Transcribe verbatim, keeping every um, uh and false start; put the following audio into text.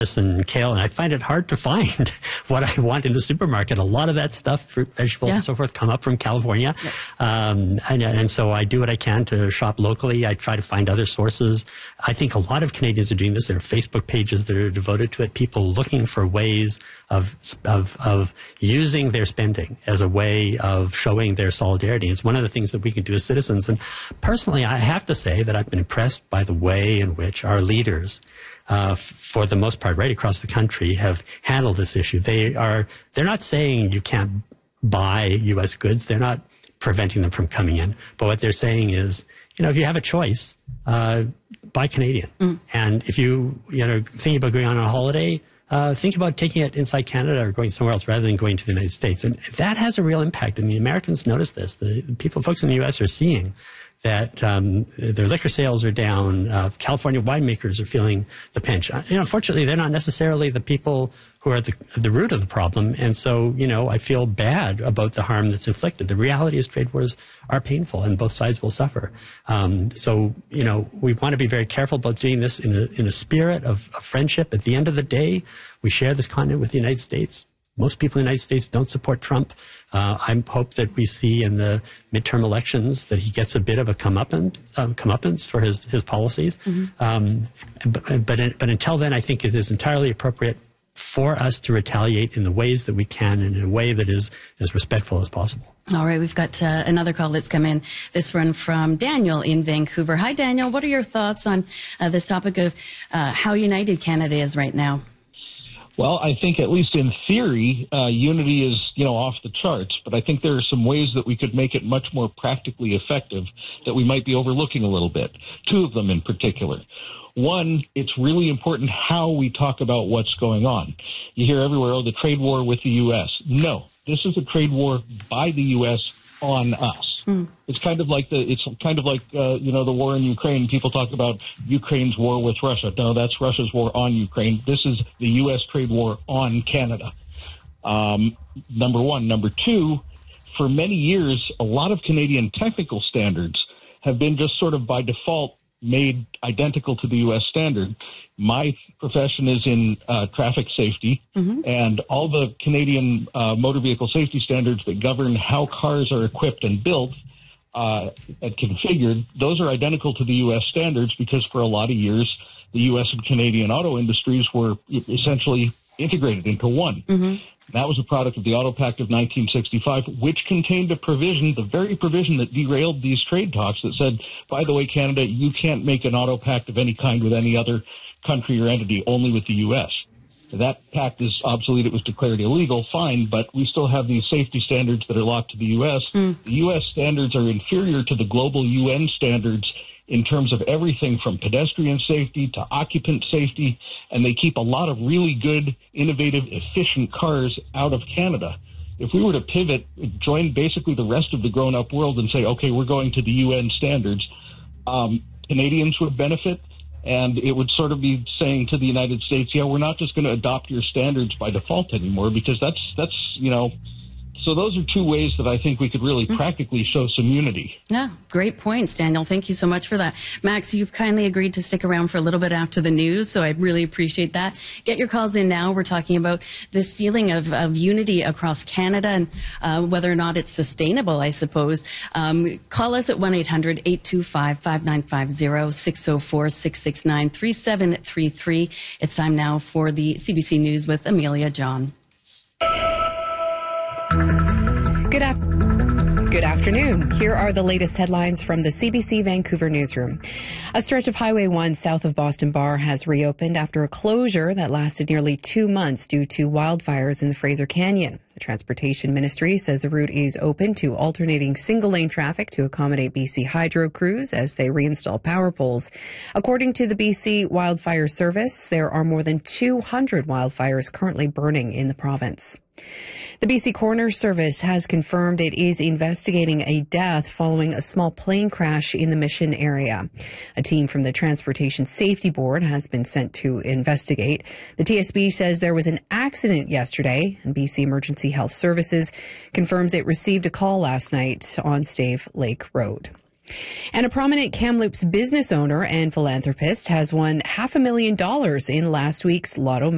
and kale, and I find it hard to find what I want in the supermarket. A lot of that stuff, fruit, vegetables, yeah. and so forth, come up from California. Yep. Um, and, and so I do what I can to shop locally. I try to find other sources. I think a lot of Canadians are doing this. There are Facebook pages that are devoted to it, people looking for ways of, of, of using their spending as a way of showing their solidarity. It's one of the things that we can do as citizens. And personally, I have to say that I've been impressed by the way in which our leaders Uh, for the most part, right across the country, have handled this issue. They are, they're not saying you can't buy U S goods. They're not preventing them from coming in. But what they're saying is, you know, if you have a choice, uh, buy Canadian. Mm. And if you, you know, thinking about going on a holiday, uh, think about taking it inside Canada or going somewhere else rather than going to the United States. And that has a real impact. And the Americans notice this. The people, folks in the U S are seeing that um, their liquor sales are down. Uh, California winemakers are feeling the pinch. Uh, you know, unfortunately, they're not necessarily the people who are at the, the root of the problem. And so, you know, I feel bad about the harm that's inflicted. The reality is trade wars are painful, and both sides will suffer. Um, so, you know, we want to be very careful about doing this in a, in a spirit of, of friendship. At the end of the day, we share this continent with the United States. Most people in the United States don't support Trump. Uh, I hope that we see in the midterm elections that he gets a bit of a comeuppance, um, comeuppance for his, his policies. Mm-hmm. Um, but, but, but until then, I think it is entirely appropriate for us to retaliate in the ways that we can and in a way that is as respectful as possible. All right, we've got uh, another call that's come in. This one from Daniel in Vancouver. Hi, Daniel. What are your thoughts on uh, this topic of uh, how united Canada is right now? Well, I think at least in theory, uh, unity is, you know, off the charts. But I think there are some ways that we could make it much more practically effective that we might be overlooking a little bit. Two of them in particular. One, it's really important how we talk about what's going on. You hear everywhere, oh, the trade war with the U S. No, this is a trade war by the U S on us. Mm. It's kind of like the it's kind of like uh, you know the war in Ukraine. People talk about Ukraine's war with Russia. No, that's Russia's war on Ukraine. This is the U S trade war on Canada. Um, number one. Number two, for many years, a lot of Canadian technical standards have been just sort of by default made identical to the U S standard. My profession is in uh, traffic safety, mm-hmm. and all the Canadian uh, motor vehicle safety standards that govern how cars are equipped and built uh, and configured, those are identical to the U S standards because for a lot of years, the U S and Canadian auto industries were essentially integrated into one. Mm-hmm. That was a product of the Auto Pact of nineteen sixty-five, which contained a provision, the very provision that derailed these trade talks, that said, by the way, Canada, you can't make an auto pact of any kind with any other country or entity, only with the U S. That pact is obsolete. It was declared illegal, fine, but we still have these safety standards that are locked to the U S. Mm. The U S standards are inferior to the global U N standards in terms of everything from pedestrian safety to occupant safety, and they keep a lot of really good, innovative, efficient cars out of Canada. If we were to pivot, join basically the rest of the grown-up world and say, okay, we're going to the U N standards, um, Canadians would benefit, and it would sort of be saying to the United States, yeah, we're not just going to adopt your standards by default anymore, because that's, that's you know, so those are two ways that I think we could really practically show some unity. Yeah, great points, Daniel. Thank you so much for that. Max, you've kindly agreed to stick around for a little bit after the news, so I really appreciate that. Get your calls in now. We're talking about this feeling of, of unity across Canada and uh, whether or not it's sustainable, I suppose. Um, call us at one eight hundred, eight two five, five nine five zero, six oh four, six six nine, three seven three three. It's time now for the C B C News with Amelia John. Good, af- Good afternoon. Here are the latest headlines from the C B C Vancouver newsroom. A stretch of Highway one south of Boston Bar has reopened after a closure that lasted nearly two months due to wildfires in the Fraser Canyon. The Transportation Ministry says the route is open to alternating single-lane traffic to accommodate B C Hydro crews as they reinstall power poles. According to the B C Wildfire Service, there are more than two hundred wildfires currently burning in the province. The B C Coroner Service has confirmed it is investigating a death following a small plane crash in the Mission area. A team from the Transportation Safety Board has been sent to investigate. The T S B says there was an accident yesterday, and B C Emergency Health Services confirms it received a call last night on Stave Lake Road. And a prominent Kamloops business owner and philanthropist has won half a million dollars in last week's Lotto